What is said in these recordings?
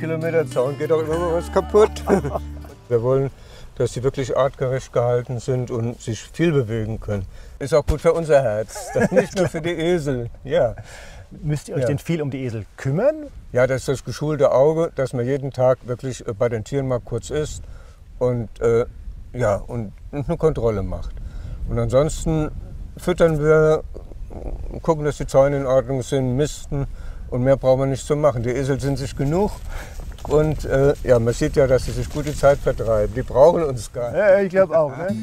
Kilometer Zaun geht auch immer mal was kaputt. Wir wollen, dass sie wirklich artgerecht gehalten sind und sich viel bewegen können. Ist auch gut für unser Herz, nicht nur für die Esel. Ja. Müsst ihr euch denn viel um die Esel kümmern? Ja, das ist das geschulte Auge, dass man jeden Tag wirklich bei den Tieren mal kurz ist und, und eine Kontrolle macht. Und ansonsten füttern wir, gucken, dass die Zäune in Ordnung sind, misten und mehr brauchen wir nicht zu machen. Die Esel sind sich genug und man sieht ja, dass sie sich gut die Zeit vertreiben. Die brauchen uns gar nicht. Ja, ich glaube auch. Ne?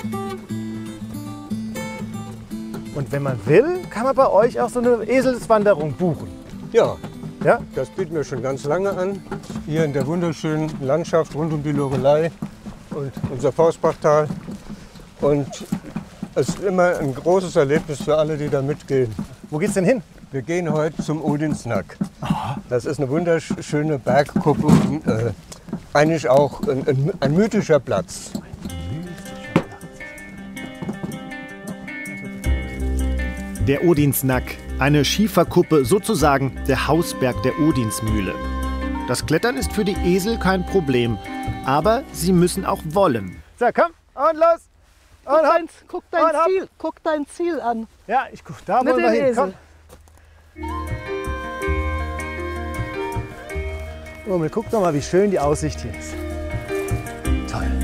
Und wenn man will, kann man bei euch auch so eine Eselswanderung buchen. Ja, Ja? das bieten wir schon ganz lange an. Hier in der wunderschönen Landschaft rund um die Loreley und unser Forstbachtal. Und es ist immer ein großes Erlebnis für alle, die da mitgehen. Wo geht's denn hin? Wir gehen heute zum Odinsnack. Das ist eine wunderschöne Bergkuppe und eigentlich auch ein mythischer Platz. Der Odinsnack, eine Schieferkuppe, sozusagen der Hausberg der Odinsmühle. Das Klettern ist für die Esel kein Problem, aber sie müssen auch wollen. So, komm, und los! Und Guck dein Ziel an. Ja, ich guck, da Mit wollen wir den hin. Esel. Komm. Rummel, guck doch mal, wie schön die Aussicht hier ist.